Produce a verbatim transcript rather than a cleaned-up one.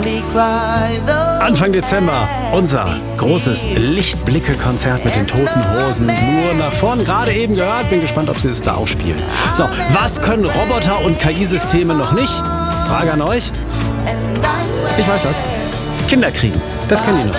Anfang Dezember, unser großes Lichtblicke-Konzert mit den Toten Hosen. Nur nach vorn, gerade eben gehört. Bin gespannt, ob sie es da auch spielen. So, was können Roboter und K I-Systeme noch nicht? Frage an euch. Ich weiß was. Kinder kriegen, das können die noch.